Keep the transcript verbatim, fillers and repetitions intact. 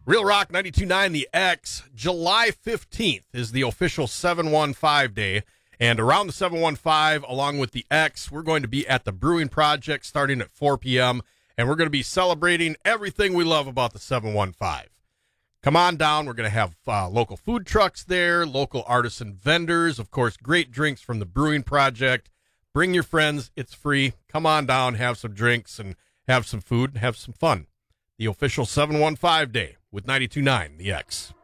Real Rock ninety-two point nine The X. July fifteenth is the official seven one five day. And around the seven one five, along with the X, we're going to be at the Brewing Project starting at four p.m. And we're going to be celebrating everything we love about the seven one five. Come on down. We're going to have uh, local food trucks there, local artisan vendors, of course, great drinks from the Brewing Project. Bring your friends. It's free. Come on down, have some drinks, and have some food, and have some fun. The official seven one five day with ninety-two point nine The X.